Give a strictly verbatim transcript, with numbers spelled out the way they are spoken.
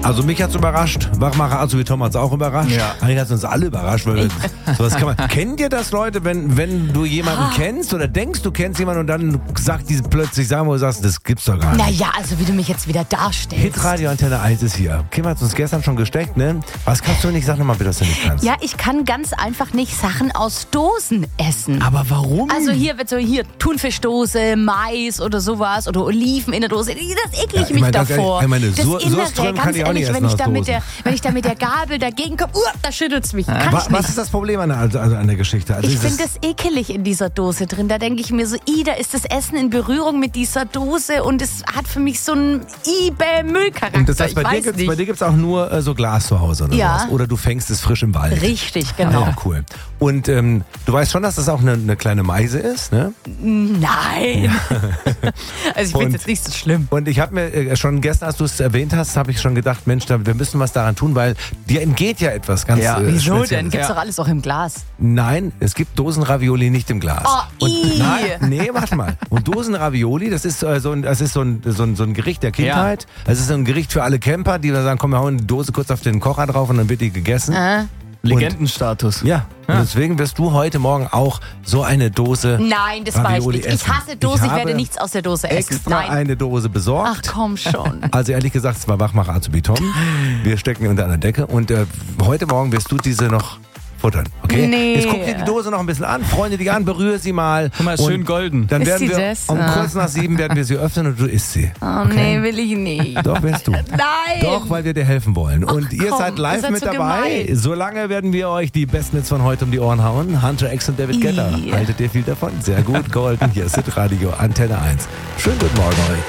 Also mich hat's überrascht. Wachmacher Azubi Tom hat's auch überrascht. Ja. Eigentlich hat's uns alle überrascht. Weil wir, sowas kann man. Kennt ihr das, Leute, wenn, wenn du jemanden Ah. kennst oder denkst, du kennst jemanden und dann sagt diese plötzlich Sachen, wo du sagst, das gibt's doch gar nicht. Naja, also wie du mich jetzt wieder darstellst. Hitradio Antenne eins ist hier. Kim hat uns gestern schon gesteckt, ne? Was kannst du nicht? Sag nochmal bitte, was du nicht kannst. Ja, ich kann ganz einfach nicht Sachen aus Dosen essen. Aber warum? Also hier wird so hier Thunfischdose, Mais oder sowas oder Oliven in der Dose. Das ekle ich Ja, ich mich meine, ganz davor. ehrlich, ich meine, das Sur- Innere, Surström kann ganz ich auch nicht ehrlich, essen wenn ich, aus da mit Dosen. der, wenn ich da mit der Gabel dagegen komme, uh, da schüttelt es mich. Kann Wa- ich nicht. Was ist das Problem an der, also an der Geschichte? Also Ich ist es- finde das ekelig in dieser Dose drin. Da denke ich mir so, i, da ist das Essen in Berührung mit dieser Dose und es hat für mich so einen i-Müllcharakter. Und das heißt, bei ich dir weiß gibt's, nicht. bei dir gibt's auch nur äh, so Glas zu Hause oder Ja. was? Oder du fängst es frisch im Wald. Richtig, genau. Ah, ja, cool. Und ähm, du weißt schon, dass das auch eine, eine kleine Meise ist, ne? Nein. Also ich finde Und- es jetzt nicht so schlimm. Und ich habe mir äh, schon gestern, als du es erwähnt hast, habe ich schon gedacht, Mensch, da, wir müssen was daran tun, weil dir entgeht ja etwas ganz Ja. äh, Wieso Spezielles. denn? Gibt's Ja. doch alles auch im Glas. Nein, es gibt Dosenravioli nicht im Glas. Oh, und, ii. nein, nee, warte mal. Und Dosenravioli, das ist, äh, so, ein, das ist so, ein, so, ein, so ein Gericht der Kindheit. Das ist so ein Gericht für alle Camper, die dann sagen, komm, wir hauen die Dose kurz auf den Kocher drauf und dann wird die gegessen. Äh? Legendenstatus. Ja, und deswegen wirst du heute Morgen auch so eine Dose Nein, das war ich Ravioli nicht. Ich essen. hasse Dose, ich, habe werde nichts aus der Dose essen. extra Nein. eine Dose besorgt. Ach komm schon. Also ehrlich gesagt, es war Wachmacher Azubi Tom. Wir stecken unter einer Decke und äh, heute Morgen wirst du diese noch futtern, okay? Nee. Jetzt guck dir die Dose noch ein bisschen an, freunde dich an, berühre sie mal. Guck mal, und schön golden. Dann Ist werden sie wir das? um Ah. kurz nach sieben werden wir sie öffnen und du isst sie. Oh nee, will ich nicht. Doch, wirst du. Nein. Doch, weil wir dir helfen wollen. Und ihr komm, seid live ihr seid mit so dabei. gemein. Solange werden wir euch die besten Hits von heute um die Ohren hauen. Hunter X und David Guetta. Ih. Haltet ihr viel davon? Sehr gut, golden. Hier ist Hitradio Antenne eins. Schönen guten Morgen euch.